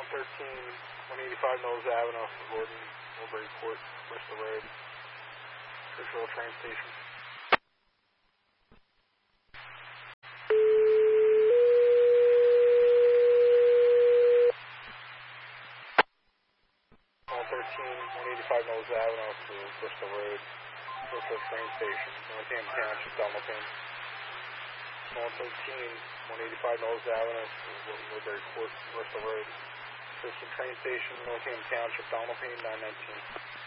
185 Mills Avenue, Gordon, Woodbury Court, Bristol Road, Churchill train station. Call 185 Mills Avenue to Bristol Road, Churchill train station, Northampton Township, Dunlopin. Call 185 Mills Avenue to Woodbury Court, Bristol Road. Churchill train station, Northampton Township, Dunlopin, 919.